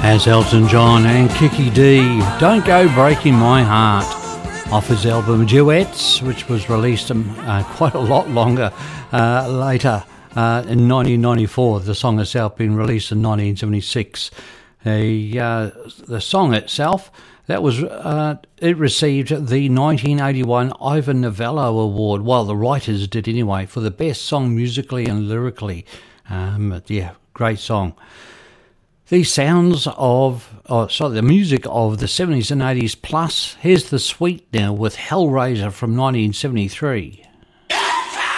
As Elton John and Kiki D, Don't Go Breaking My Heart, off his album Duets, which was released quite a lot longer later in 1994. The song itself being released in 1976. The song itself, it received the 1981 Ivor Novello Award, well, the writers did anyway, for the best song musically and lyrically. Great song. The music of the 70s and 80s plus. Here's The Sweet now with Hellraiser from 1973.